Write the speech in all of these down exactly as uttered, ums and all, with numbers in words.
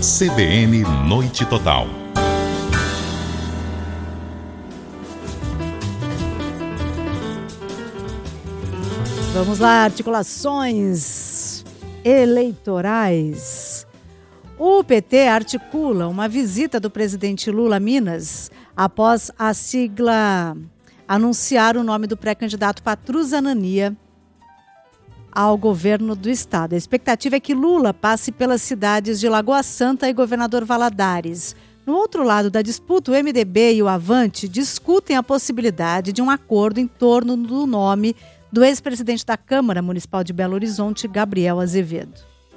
C B N Noite Total. Vamos lá, articulações eleitorais. O P T articula uma visita do presidente Lula a Minas após a sigla anunciar o nome do pré-candidato Patrus Anania ao governo do estado. A expectativa é que Lula passe pelas cidades de Lagoa Santa e Governador Valadares. No outro lado da disputa, o M D B e o Avante discutem a possibilidade de um acordo em torno do nome do ex-presidente da Câmara Municipal de Belo Horizonte, Gabriel Azevedo.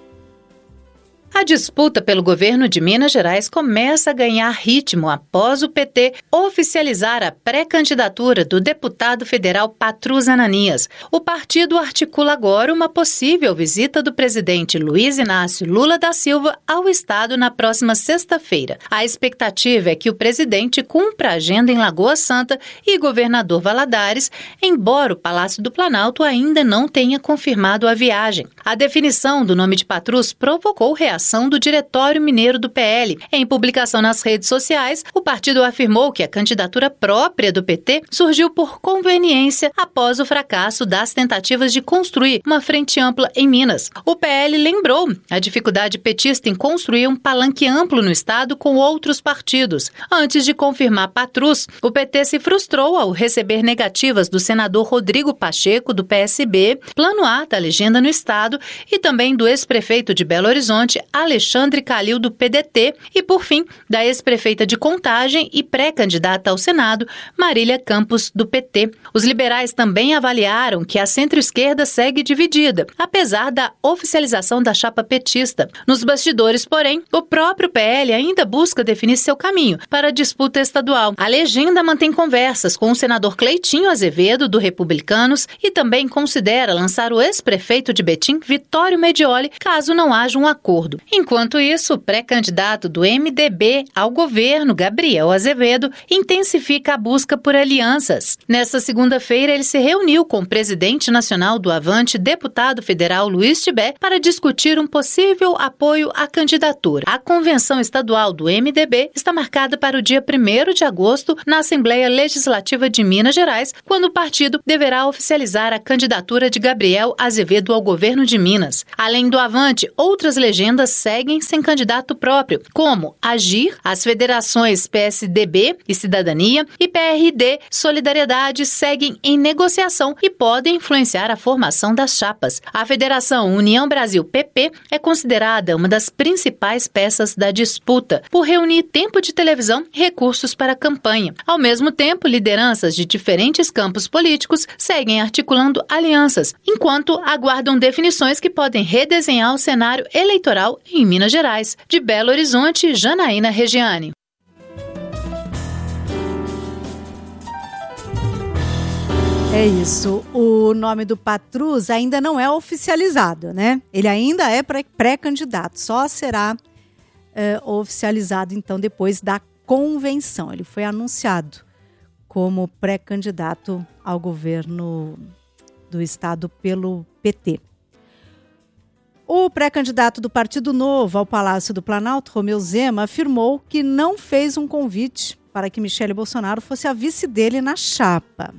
A disputa pelo governo de Minas Gerais começa a ganhar ritmo após o P T oficializar a pré-candidatura do deputado federal Patrus Ananias. O partido articula agora uma possível visita do presidente Luiz Inácio Lula da Silva ao estado na próxima sexta-feira. A expectativa é que o presidente cumpra a agenda em Lagoa Santa e governador Valadares, embora o Palácio do Planalto ainda não tenha confirmado a viagem. A definição do nome de Patrus provocou reação do Diretório Mineiro do P L. Em publicação nas redes sociais, o partido afirmou que a candidatura própria do P T surgiu por conveniência após o fracasso das tentativas de construir uma frente ampla em Minas. O P L lembrou a dificuldade petista em construir um palanque amplo no estado com outros partidos. Antes de confirmar Patrus, o P T se frustrou ao receber negativas do senador Rodrigo Pacheco, do P S B, plano A da legenda no estado, e também do ex-prefeito de Belo Horizonte, Alexandre Calil, do P D T, e, por fim, da ex-prefeita de Contagem e pré-candidata ao Senado, Marília Campos, do P T. Os liberais também avaliaram que a centro-esquerda segue dividida, apesar da oficialização da chapa petista. Nos bastidores, porém, o próprio P L ainda busca definir seu caminho para a disputa estadual. A legenda mantém conversas com o senador Cleitinho Azevedo, do Republicanos, e também considera lançar o ex-prefeito de Betim, Vitório Medioli, caso não haja um acordo. Enquanto isso, o pré-candidato do M D B ao governo, Gabriel Azevedo, intensifica a busca por alianças. Nesta segunda-feira, ele se reuniu com o presidente nacional do Avante, deputado federal Luiz Tibé, para discutir um possível apoio à candidatura. A convenção estadual do M D B está marcada para o dia primeiro de agosto na Assembleia Legislativa de Minas Gerais, quando o partido deverá oficializar a candidatura de Gabriel Azevedo ao governo de Minas. Além do Avante, outras legendas seguem sem candidato próprio, como Agir, as federações P S D B e Cidadania e P R D Solidariedade seguem em negociação e podem influenciar a formação das chapas. A Federação União Brasil P P é considerada uma das principais peças da disputa, por reunir tempo de televisão e recursos para a campanha. Ao mesmo tempo, lideranças de diferentes campos políticos seguem articulando alianças, enquanto aguardam definições que podem redesenhar o cenário eleitoral em Minas Gerais. De Belo Horizonte, Janaína Regiane. É isso. O nome do Patrus ainda não é oficializado, né? Ele ainda é pré-candidato. Só será é, oficializado, então, depois da convenção. Ele foi anunciado como pré-candidato ao governo do estado pelo P T. O pré-candidato do Partido Novo ao Palácio do Planalto, Romeu Zema, afirmou que não fez um convite para que Michele Bolsonaro fosse a vice dele na chapa.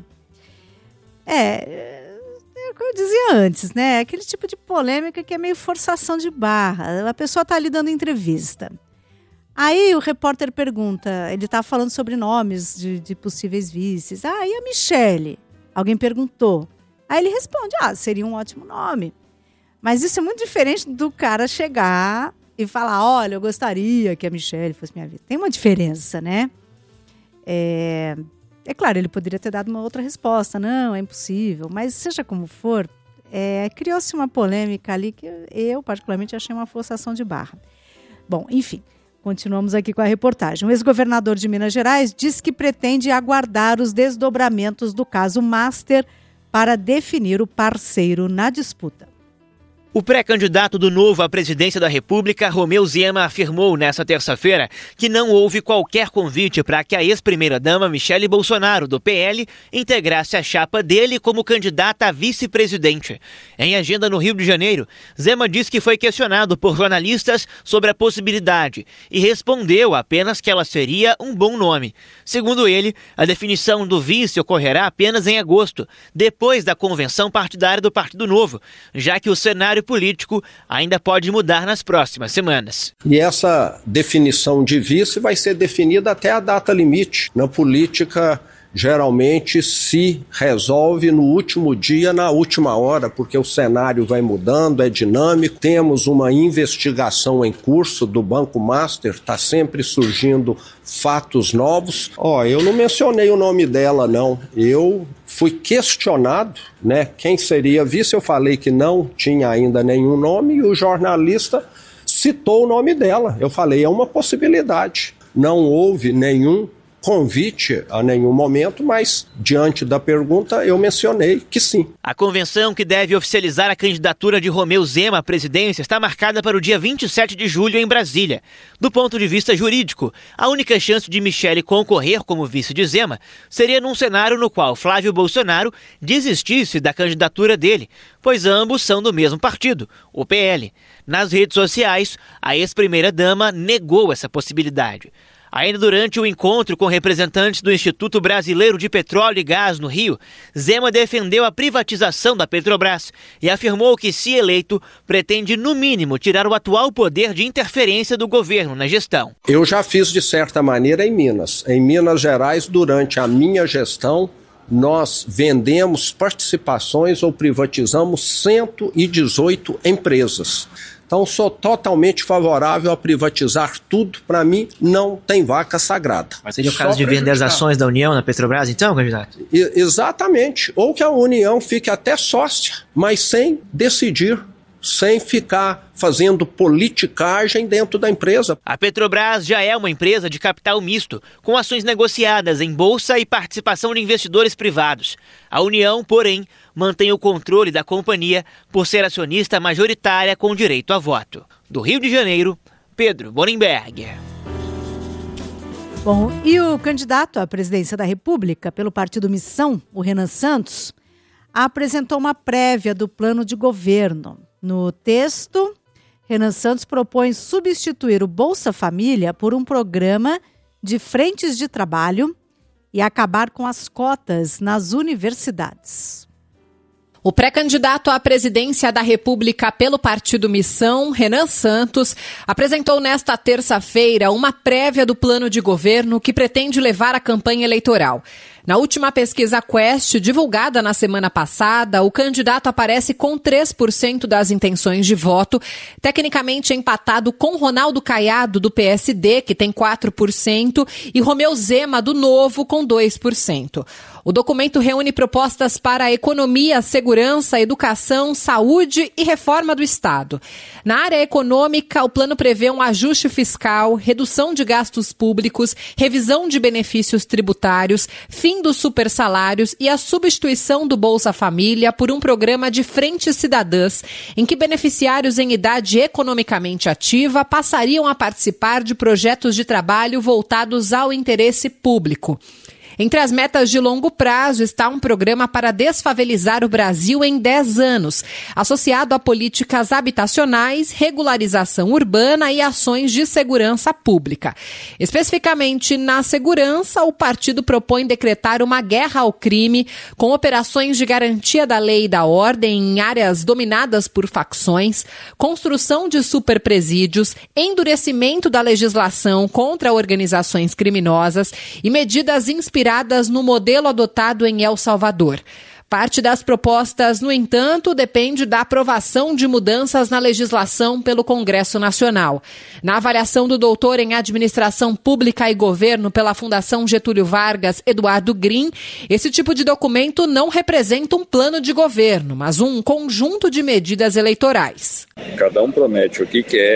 É, é o que eu dizia antes, né? Aquele tipo de polêmica que é meio forçação de barra. A pessoa está ali dando entrevista. Aí o repórter pergunta, ele está falando sobre nomes de, de possíveis vices. Ah, e a Michele? Alguém perguntou. Aí ele responde, ah, seria um ótimo nome. Mas isso é muito diferente do cara chegar e falar, olha, eu gostaria que a Michele fosse minha vida. Tem uma diferença, né? É, é claro, ele poderia ter dado uma outra resposta. Não, é impossível. Mas seja como for, é, criou-se uma polêmica ali que eu, particularmente, achei uma forçação de barra. Bom, enfim, continuamos aqui com a reportagem. O ex-governador de Minas Gerais diz que pretende aguardar os desdobramentos do caso Master para definir o parceiro na disputa. O pré-candidato do Novo à presidência da República, Romeu Zema, afirmou nesta terça-feira que não houve qualquer convite para que a ex-primeira-dama Michele Bolsonaro, do P L, integrasse a chapa dele como candidata a vice-presidente. Em agenda no Rio de Janeiro, Zema disse que foi questionado por jornalistas sobre a possibilidade e respondeu apenas que ela seria um bom nome. Segundo ele, a definição do vice ocorrerá apenas em agosto, depois da convenção partidária do Partido Novo, já que o cenário político ainda pode mudar nas próximas semanas. E essa definição de vice vai ser definida até a data limite. Na política, geralmente se resolve no último dia, na última hora, porque o cenário vai mudando, é dinâmico. Temos uma investigação em curso do Banco Master, está sempre surgindo fatos novos. Ó, eu não mencionei o nome dela, não. Eu fui questionado, né, quem seria vice. Eu falei que não tinha ainda nenhum nome e o jornalista citou o nome dela. Eu falei, é uma possibilidade. Não houve nenhum convite a nenhum momento, mas diante da pergunta eu mencionei que sim. A convenção que deve oficializar a candidatura de Romeu Zema à presidência está marcada para o dia vinte e sete de julho em Brasília. Do ponto de vista jurídico, a única chance de Michele concorrer como vice de Zema seria num cenário no qual Flávio Bolsonaro desistisse da candidatura dele, pois ambos são do mesmo partido, o P L. Nas redes sociais, a ex-primeira-dama negou essa possibilidade. Ainda durante o encontro com representantes do Instituto Brasileiro de Petróleo e Gás no Rio, Zema defendeu a privatização da Petrobras e afirmou que, se eleito, pretende, no mínimo, tirar o atual poder de interferência do governo na gestão. Eu já fiz, de certa maneira, em Minas. Em Minas Gerais, durante a minha gestão, nós vendemos participações ou privatizamos cento e dezoito empresas. Então, sou totalmente favorável a privatizar tudo. Para mim, não tem vaca sagrada. Mas seria o caso de vender as ações da União na Petrobras, então, candidato? E, exatamente. Ou que a União fique até sócia, mas sem decidir, sem ficar fazendo politicagem dentro da empresa. A Petrobras já é uma empresa de capital misto, com ações negociadas em bolsa e participação de investidores privados. A União, porém, mantém o controle da companhia por ser acionista majoritária com direito a voto. Do Rio de Janeiro, Pedro Borenberg. Bom, e o candidato à presidência da República pelo Partido Missão, o Renan Santos, apresentou uma prévia do plano de governo. No texto, Renan Santos propõe substituir o Bolsa Família por um programa de frentes de trabalho e acabar com as cotas nas universidades. O pré-candidato à presidência da República pelo Partido Missão, Renan Santos, apresentou nesta terça-feira uma prévia do plano de governo que pretende levar a campanha eleitoral. Na última pesquisa Quest, divulgada na semana passada, o candidato aparece com três por cento das intenções de voto, tecnicamente empatado com Ronaldo Caiado, do P S D, que tem quatro por cento, e Romeu Zema, do Novo, com dois por cento. O documento reúne propostas para a economia, segurança, educação, saúde e reforma do Estado. Na área econômica, o plano prevê um ajuste fiscal, redução de gastos públicos, revisão de benefícios tributários, fim dos supersalários e a substituição do Bolsa Família por um programa de frentes cidadãs, em que beneficiários em idade economicamente ativa passariam a participar de projetos de trabalho voltados ao interesse público. Entre as metas de longo prazo está um programa para desfavelizar o Brasil em dez anos, associado a políticas habitacionais, regularização urbana e ações de segurança pública. Especificamente na segurança, o partido propõe decretar uma guerra ao crime, com operações de garantia da lei e da ordem em áreas dominadas por facções, construção de superpresídios, endurecimento da legislação contra organizações criminosas e medidas inspiradas no modelo adotado em El Salvador. Parte das propostas, no entanto, depende da aprovação de mudanças na legislação pelo Congresso Nacional. Na avaliação do doutor em Administração Pública e Governo pela Fundação Getúlio Vargas, Eduardo Green, esse tipo de documento não representa um plano de governo, mas um conjunto de medidas eleitorais. Cada um promete o que quer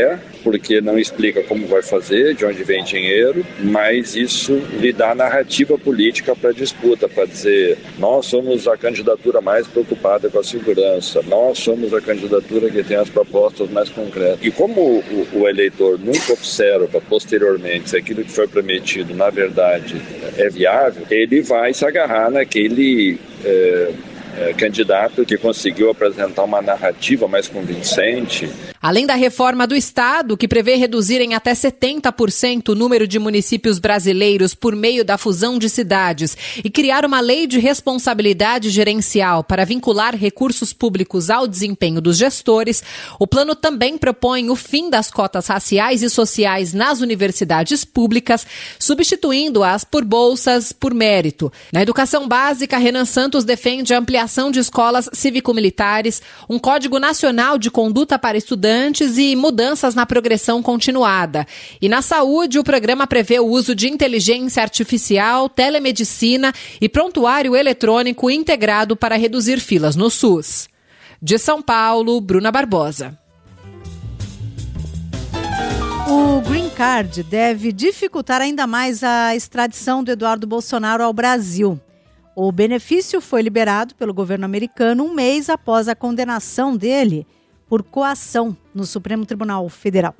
porque não explica como vai fazer, de onde vem dinheiro, mas isso lhe dá narrativa política para a disputa, para dizer, nós somos a candidatura mais preocupada com a segurança, nós somos a candidatura que tem as propostas mais concretas. E como o, o eleitor nunca observa posteriormente se aquilo que foi prometido, na verdade, é viável, ele vai se agarrar naquele é, é, candidato que conseguiu apresentar uma narrativa mais convincente. Além da reforma do Estado, que prevê reduzir em até setenta por cento o número de municípios brasileiros por meio da fusão de cidades e criar uma lei de responsabilidade gerencial para vincular recursos públicos ao desempenho dos gestores, o plano também propõe o fim das cotas raciais e sociais nas universidades públicas, substituindo-as por bolsas por mérito. Na educação básica, Renan Santos defende a ampliação de escolas cívico-militares, um Código Nacional de Conduta para Estudantes e mudanças na progressão continuada. E na saúde, o programa prevê o uso de inteligência artificial, telemedicina e prontuário eletrônico integrado para reduzir filas no SUS. De São Paulo, Bruna Barbosa. O Green Card deve dificultar ainda mais a extradição do Eduardo Bolsonaro ao Brasil. O benefício foi liberado pelo governo americano um mês após a condenação dele por coação no Supremo Tribunal Federal.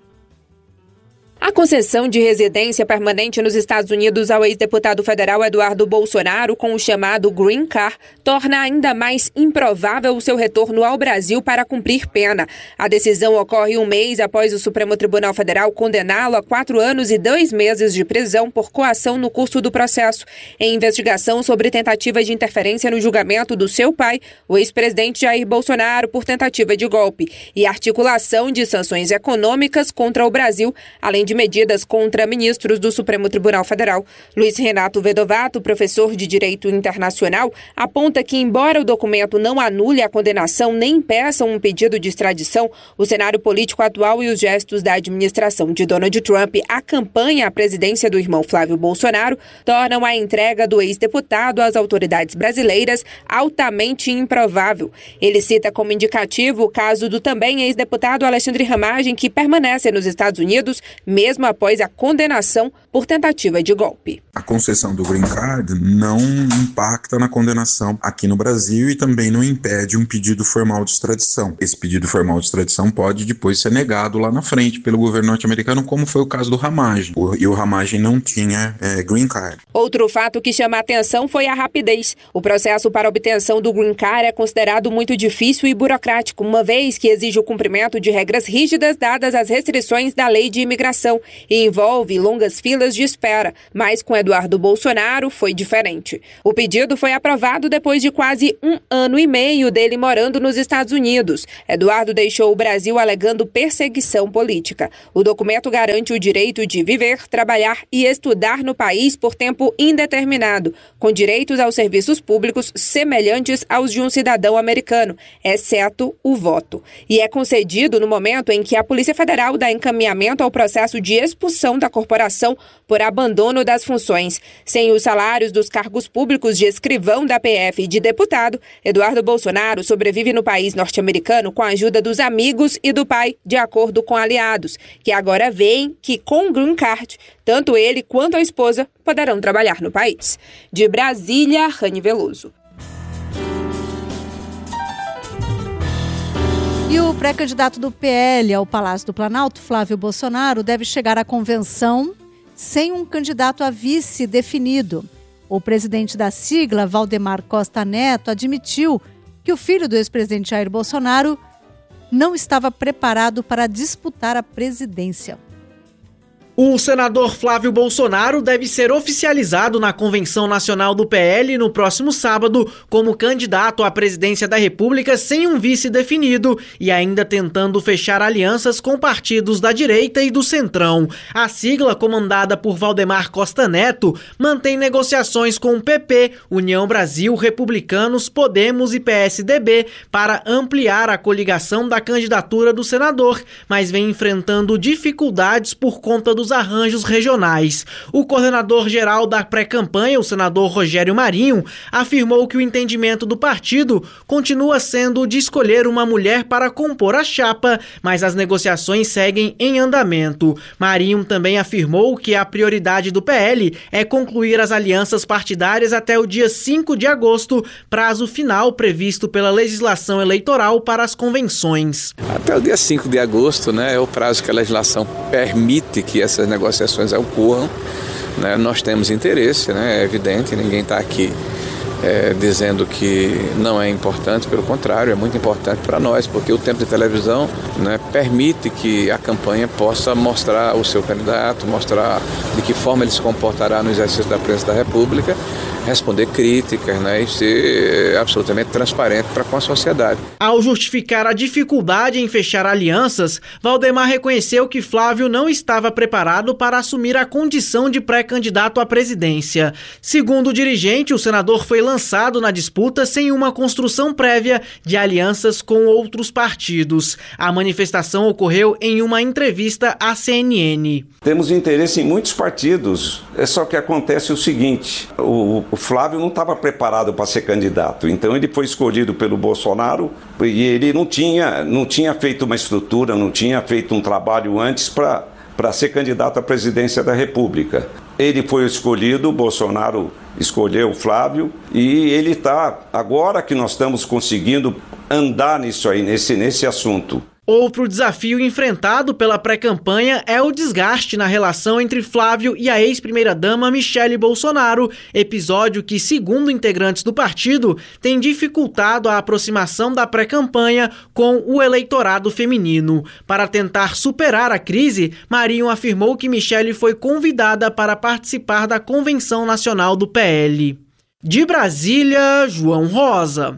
A concessão de residência permanente nos Estados Unidos ao ex-deputado federal Eduardo Bolsonaro, com o chamado Green Card, torna ainda mais improvável o seu retorno ao Brasil para cumprir pena. A decisão ocorre um mês após o Supremo Tribunal Federal condená-lo a quatro anos e dois meses de prisão por coação no curso do processo, em investigação sobre tentativa de interferência no julgamento do seu pai, o ex-presidente Jair Bolsonaro, por tentativa de golpe, e articulação de sanções econômicas contra o Brasil, além de medidas contra ministros do Supremo Tribunal Federal. Luiz Renato Vedovato, professor de Direito Internacional, aponta que, embora o documento não anule a condenação nem impeça um pedido de extradição, o cenário político atual e os gestos da administração de Donald Trump à campanha à presidência do irmão Flávio Bolsonaro tornam a entrega do ex-deputado às autoridades brasileiras altamente improvável. Ele cita como indicativo o caso do também ex-deputado Alexandre Ramagem, que permanece nos Estados Unidos, mesmo após a condenação por tentativa de golpe. A concessão do Green Card não impacta na condenação aqui no Brasil e também não impede um pedido formal de extradição. Esse pedido formal de extradição pode depois ser negado lá na frente pelo governo norte-americano, como foi o caso do Ramagem. E o Ramagem não tinha é, Green Card. Outro fato que chama a atenção foi a rapidez. O processo para a obtenção do Green Card é considerado muito difícil e burocrático, uma vez que exige o cumprimento de regras rígidas dadas às restrições da lei de imigração e envolve longas filas de espera, mas com Eduardo Bolsonaro foi diferente. O pedido foi aprovado depois de quase um ano e meio dele morando nos Estados Unidos. Eduardo deixou o Brasil alegando perseguição política. O documento garante o direito de viver, trabalhar e estudar no país por tempo indeterminado, com direitos aos serviços públicos semelhantes aos de um cidadão americano, exceto o voto. E é concedido no momento em que a Polícia Federal dá encaminhamento ao processo de expulsão da corporação por abandono das funções. Sem os salários dos cargos públicos de escrivão da P F e de deputado, Eduardo Bolsonaro sobrevive no país norte-americano com a ajuda dos amigos e do pai, de acordo com aliados, que agora veem que com o Green Card, tanto ele quanto a esposa poderão trabalhar no país. De Brasília, Rani Veloso. E o pré-candidato do P L ao Palácio do Planalto, Flávio Bolsonaro, deve chegar à convenção sem um candidato a vice definido. O presidente da sigla, Valdemar Costa Neto, admitiu que o filho do ex-presidente Jair Bolsonaro não estava preparado para disputar a presidência. O senador Flávio Bolsonaro deve ser oficializado na Convenção Nacional do P L no próximo sábado como candidato à presidência da República sem um vice definido e ainda tentando fechar alianças com partidos da direita e do centrão. A sigla, comandada por Valdemar Costa Neto, mantém negociações com o P P, União Brasil, Republicanos, Podemos e P S D B para ampliar a coligação da candidatura do senador, mas vem enfrentando dificuldades por conta do dos arranjos regionais. O coordenador-geral da pré-campanha, o senador Rogério Marinho, afirmou que o entendimento do partido continua sendo o de escolher uma mulher para compor a chapa, mas as negociações seguem em andamento. Marinho também afirmou que a prioridade do P L é concluir as alianças partidárias até o dia cinco de agosto, prazo final previsto pela legislação eleitoral para as convenções. Até o dia cinco de agosto, né, é o prazo que a legislação permite que essas negociações ocorram. Né, nós temos interesse, né, é evidente, ninguém está aqui É, dizendo que não é importante, pelo contrário, é muito importante para nós, porque o tempo de televisão, né, permite que a campanha possa mostrar o seu candidato, mostrar de que forma ele se comportará no exercício da presidência da República, responder críticas, né, e ser absolutamente transparente para com a sociedade. Ao justificar a dificuldade em fechar alianças, Valdemar reconheceu que Flávio não estava preparado para assumir a condição de pré-candidato à presidência. Segundo o dirigente, o senador foi lançado na disputa sem uma construção prévia de alianças com outros partidos. A manifestação ocorreu em uma entrevista à C N N. Temos interesse em muitos partidos, é só que acontece o seguinte, o, o Flávio não estava preparado para ser candidato, então ele foi escolhido pelo Bolsonaro e ele não tinha, não tinha feito uma estrutura, não tinha feito um trabalho antes para para ser candidato à presidência da República. Ele foi escolhido, o Bolsonaro escolheu o Flávio e ele está, agora que nós estamos conseguindo andar nisso aí, nesse, nesse assunto. Outro desafio enfrentado pela pré-campanha é o desgaste na relação entre Flávio e a ex-primeira-dama Michele Bolsonaro, episódio que, segundo integrantes do partido, tem dificultado a aproximação da pré-campanha com o eleitorado feminino. Para tentar superar a crise, Marinho afirmou que Michele foi convidada para participar da Convenção Nacional do P L. De Brasília, João Rosa.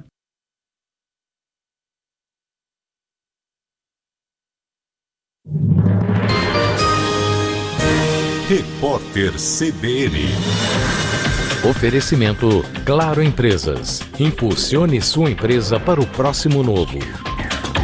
Repórter C B N. Oferecimento Claro Empresas. Impulsione sua empresa para o próximo novo.